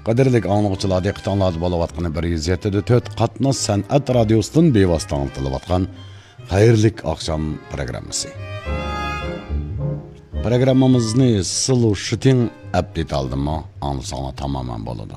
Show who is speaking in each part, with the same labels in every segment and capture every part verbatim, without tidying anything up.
Speaker 1: Qadirlik anlıqçılar diqqətinizdə bolayotqan bir yüz yeddi nöqtə to'rt Qatnaz Sənət Radiosu'nun bevosita anlatılayotqan Xayrlik axşam proqramısı. Proqramımızı Sıluşutin update aldımı, anlasana tamamen boladı.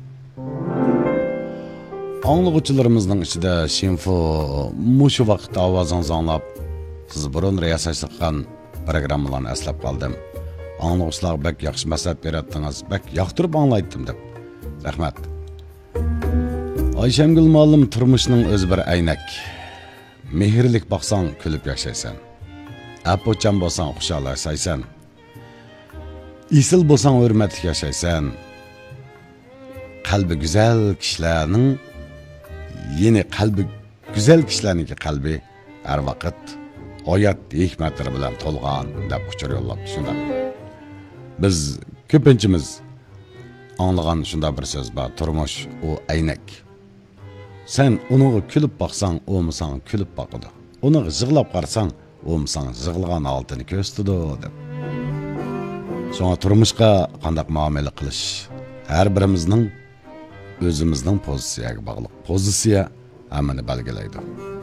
Speaker 1: Anlıqçılarımızın içinde şinfo muşu vaqtda avazınızı anlap, siz burun riyasatlıqan proqramlarını əslab qaldım. Anlıqçılar bək yaxşı məsləhət berəttiniz, bək yaxtırıb anlaytdım deb. Rəhmət. Ayşəmgül müəllim turmuşning o'zi bir aynak. Mehrlik baxsan, kulib yaşaysan. Apocham bo'lsang, xushal yashaysan. Isil bo'lsang, hurmatli yashaysan. Qalbi güzel kishilarning, yeni qalbi güzel kishilarning qalbi har vaqt oyat hikmatlar bilan to'lgan deb uçur yo'llab shunda. Biz ko'pinchimiz anlagan shunda bir so'z bor, turmush u aynak. Sen onu kulib baxsan, o musan kulib baqidi. Onu yig'lab qarasang, o musan yig'ilgan altini ko'rsatadi deb. Sonra turmushga qanday muomala qilish har birimizning o'zimizning pozitsiyaga bog'liq. Pozitsiya hammani belgilaydi.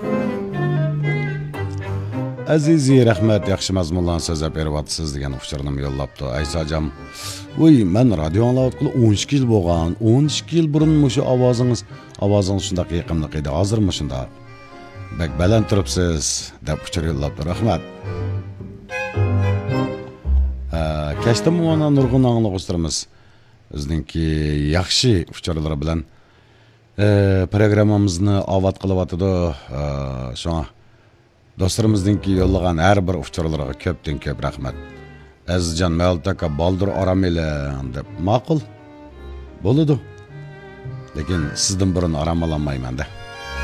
Speaker 1: Azizi rahmat, yaxshi mazmunlarni so'zlab beryapsiz degan uçurnim yo'llabdi. Aysajam, "Voy, men radio anglayotqili o'n ikki yil bo'lgan. o'n ikki yil burun mushu ovozingiz, ovozingiz shunday yiqimliq edi. Hozirmi shunday? Bak baland turibsiz" deb uçur yo'llabdi. Rahmat. Kashtam mana nurg'un anglovchilarimiz bizningki yaxshi uçurlar bilan programmamizni avod qilyapti. Shuna dostlarımızdaki yollagan her bir uçurlarga köpten köp rahmet. Azizcan Məltaka baldır aram ile deb ma'qul bo'ladi. Lekin sizdan burun aramalanmayman da.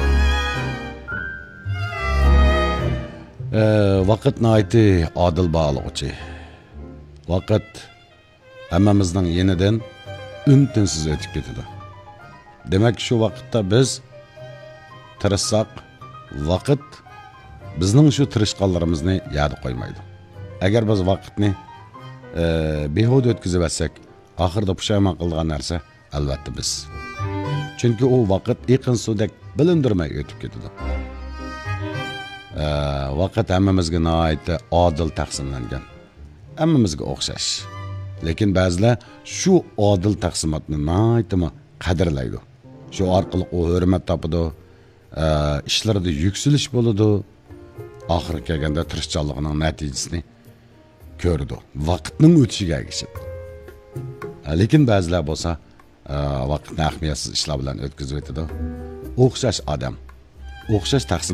Speaker 1: E, vaqt naiti adil bağlıqçı. Vaqt hammamizning yenidan ün-tinsiz o'tib ketadi. Demak, shu vaqtda biz tirishsak, vaqt bizning shu tirishqanlarimizni yad qo'ymaydi. Agar biz vaqtni e, behuda o'tkazib olsak, oxirida pushaymon qilgan narsa albatta biz. Chunki u vaqt yaqin suvdek bilindirmay o'tib ketadi. E, vaqt hammamizga nihoyatda odil taqsimlangan. Hammamizga o'xshash. Lekin ba'zilar shu odil taqsimotni nihoyatda qadrlaydi. Shu orqali u hurmat topadi, e, ishlarda yuksalish bo'ladi. Ahir kelganda tirishchanligining natijasini ko'rdi. Vaqtning o'tishiga ergashib. Lekin ba'zilar bo'lsa, vaqtni ahamiyatsiz ishlar bilan o'tkazib o'tadi. O'xshash odam, o'xshash taqsim